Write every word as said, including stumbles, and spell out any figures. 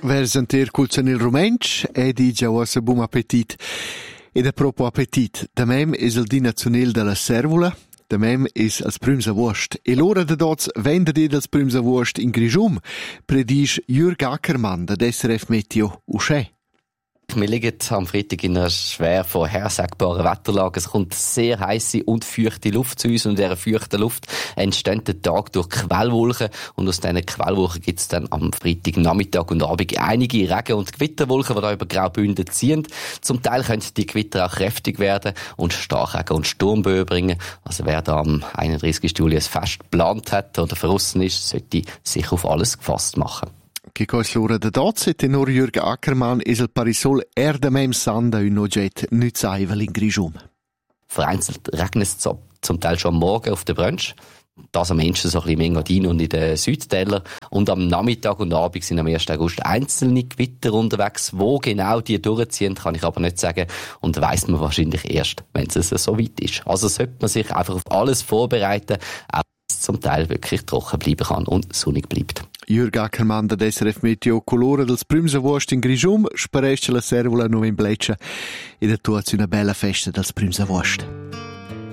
Versentir culzen il rumensch e di giauassa bum appetit. Ed a propos appetit, da mem is il di nazionale della servula, da mem is als prüms a wurst. E l'ora de dots vendet ed als prüms a wurst in Grischum, predisch Jürg Ackermann, da S R F Meteo Usche. Wir liegen am Freitag in einer schwer vorhersagbaren Wetterlage. Es kommt sehr heisse und feuchte Luft zu uns und in dieser feuchten Luft entstehen der Tag durch Quellwolken und aus diesen Quellwolken gibt es dann am Freitag Nachmittag und Abend einige Regen- und Gewitterwolken, die da über Graubünden ziehen. Zum Teil können die Gewitter auch kräftig werden und Starkregen und Sturmböen bringen. Also wer da am einunddreißigsten Juli ein Fest geplant hat oder verrissen ist, sollte sich auf alles gefasst machen. Che cosa l'ora da dots e tenor Jürg Ackermann is il parisol er da mem sanda un ogget nüt saivel in Grischum. Vereinzelt regnet es zum Teil schon am Morgen auf der Brunch. Das am Ende so ein bisschen in Engadin und in den Südtälern. Und am Nachmittag und Abend sind am ersten August einzelne Gewitter unterwegs. Wo genau die durchziehen, kann ich aber nicht sagen. Und weiss man wahrscheinlich erst, wenn es so weit ist. Also sollte man sich einfach auf alles vorbereiten, auch wenn es zum Teil wirklich trocken bleiben kann und sonnig bleibt. Jürg Ackermann da S R F Meteo colore dels prüms Wurst in Grischum, sparesce la servola no in Bleccia e da tuaz una bella festa dels prüms Wurst.